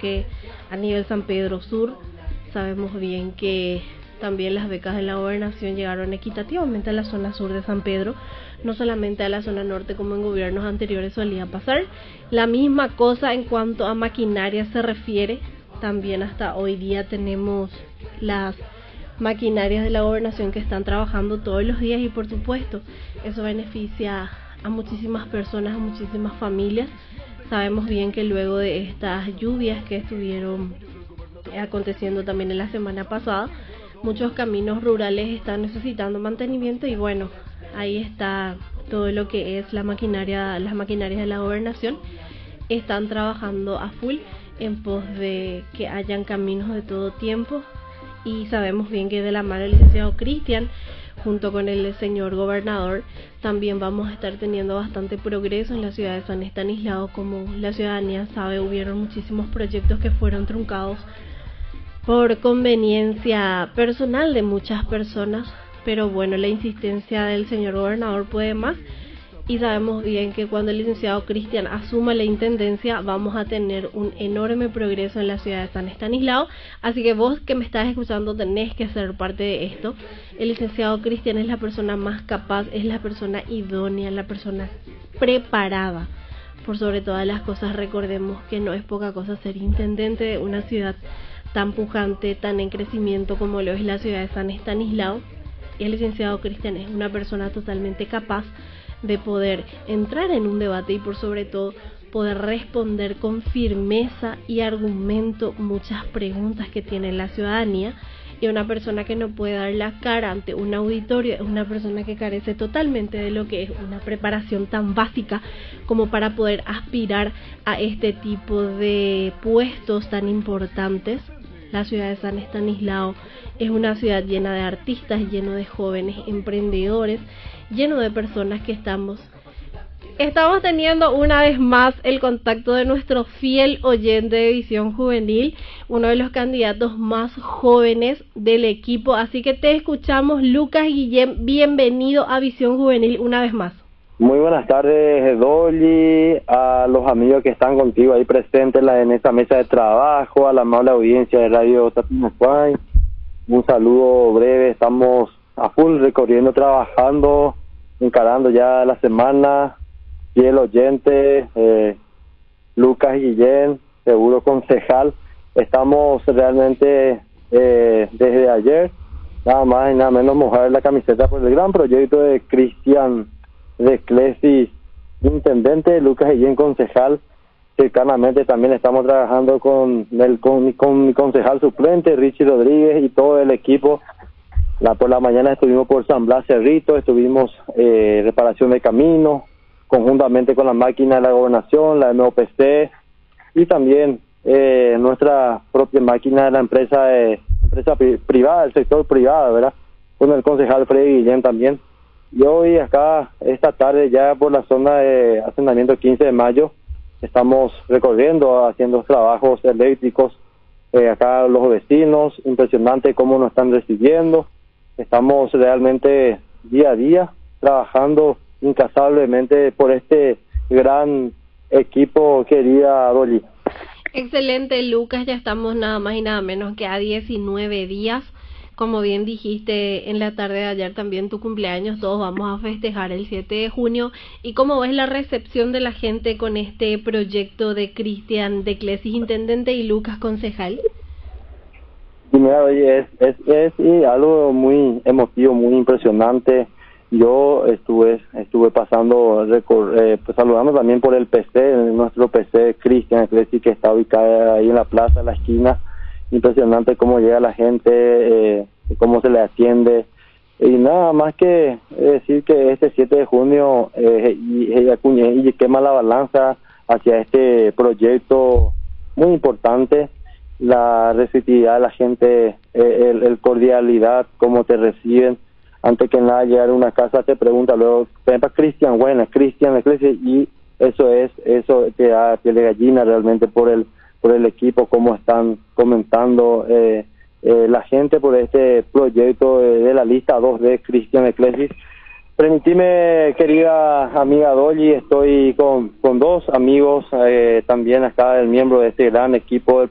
que a nivel San Pedro Sur sabemos bien que también las becas de la gobernación llegaron equitativamente a la zona sur de San Pedro, no solamente a la zona norte como en gobiernos anteriores solía pasar. La misma cosa en cuanto a maquinaria se refiere, también hasta hoy día tenemos las maquinarias de la gobernación que están trabajando todos los días y por supuesto eso beneficia a muchísimas personas, a muchísimas familias. Sabemos bien que luego de estas lluvias que estuvieron aconteciendo también en la semana pasada, muchos caminos rurales están necesitando mantenimiento y bueno, ahí está todo lo que es las maquinarias de la gobernación, están trabajando a full en pos de que hayan caminos de todo tiempo. Y sabemos bien que de la mano del licenciado Cristian, junto con el señor gobernador, también vamos a estar teniendo bastante progreso en la ciudad de San Estanislao. Como la ciudadanía sabe, hubieron muchísimos proyectos que fueron truncados por conveniencia personal de muchas personas, pero bueno, la insistencia del señor gobernador puede más. Y sabemos bien que cuando el licenciado Cristian asuma la intendencia vamos a tener un enorme progreso en la ciudad de San Estanislao. Así que vos que me estás escuchando tenés que ser parte de esto. El licenciado Cristian es la persona más capaz, es la persona idónea, la persona preparada. Por sobre todas las cosas, recordemos que no es poca cosa ser intendente de una ciudad tan pujante, tan en crecimiento como lo es la ciudad de San Estanislao. Y el licenciado Cristian es una persona totalmente capaz de poder entrar en un debate y por sobre todo poder responder con firmeza y argumento muchas preguntas que tiene la ciudadanía. Y una persona que no puede dar la cara ante un auditorio es una persona que carece totalmente de lo que es una preparación tan básica como para poder aspirar a este tipo de puestos tan importantes. La ciudad de San Estanislao es una ciudad llena de artistas, lleno de jóvenes emprendedores, lleno de personas que estamos teniendo una vez más el contacto de nuestro fiel oyente de Visión Juvenil, uno de los candidatos más jóvenes del equipo. Así que te escuchamos, Lucas Guillén, bienvenido a Visión Juvenil una vez más. Muy buenas tardes, Dolly, a los amigos que están contigo ahí presentes en esta mesa de trabajo, a la amable audiencia de Radio Tatinacuay. Un saludo breve, estamos a full recorriendo, trabajando, encarando ya la semana. Fiel oyente, Lucas Guillén, seguro concejal. Estamos realmente desde ayer, nada más y nada menos, mojar la camiseta por el gran proyecto de Cristian de Clesis, intendente, Lucas Guillén, concejal. Cercanamente también estamos trabajando con mi concejal suplente, Richie Rodríguez, y todo el equipo. Por la mañana estuvimos por San Blas Cerrito, estuvimos reparación de caminos, conjuntamente con la máquina de la gobernación, la MOPC, y también nuestra propia máquina de la empresa privada, el sector privado, ¿verdad? Con el concejal Freddy Guillén también. Y hoy acá, esta tarde, ya por la zona de asentamiento 15 de mayo, estamos recorriendo, haciendo trabajos eléctricos. Acá los vecinos, impresionante cómo nos están recibiendo. Estamos realmente día a día trabajando incansablemente por este gran equipo, querida Dolly. Excelente, Lucas, ya estamos nada más y nada menos que a 19 días. Como bien dijiste en la tarde de ayer, también tu cumpleaños, todos vamos a festejar el 7 de junio. ¿Y cómo ves la recepción de la gente con este proyecto de Cristian de Clesis, intendente, y Lucas, concejal? Y mira, oye, es algo muy emotivo, muy impresionante. Yo estuve pasando, pues saludando también por el PC, nuestro PC Cristian Clesis, que está ubicado ahí en la plaza, en la esquina. Impresionante cómo llega la gente, cómo se le atiende. Y nada más que decir que este 7 de junio y quema la balanza hacia este proyecto muy importante. La receptividad de la gente, el cordialidad, cómo te reciben. Antes que nada, llegar a una casa te pregunta luego, Cristian, buena, Cristian, y eso te da piel de gallina realmente por el equipo, cómo están comentando la gente por este proyecto de la lista 2 de Cristian Clesis. Permitime, querida amiga Dolly, estoy con dos amigos también acá, el miembro de este gran equipo del